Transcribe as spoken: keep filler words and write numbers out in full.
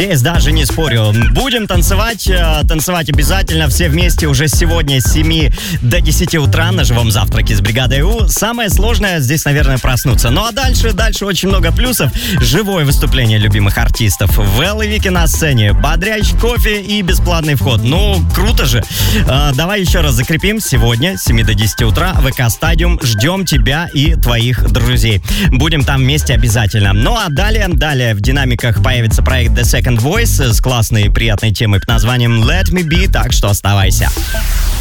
Здесь даже не спорю. Будем танцевать, танцевать обязательно все вместе уже сегодня с семи до десяти утра на живом завтраке с бригадой У. Самое сложное здесь, наверное, проснуться. Ну а дальше, дальше очень много плюсов. Живое выступление любимых артистов. Вэл и Вики на сцене. Бодрящий кофе и бесплатный вход. Ну, круто же. А, давай еще раз закрепим. Сегодня с семи до десяти утра ВК Стадиум. Ждем тебя и твоих друзей. Будем там вместе обязательно. Ну а далее, далее в динамиках появится проект The Second Voice с классной и приятной темой под названием Let Me Be, так что оставайся.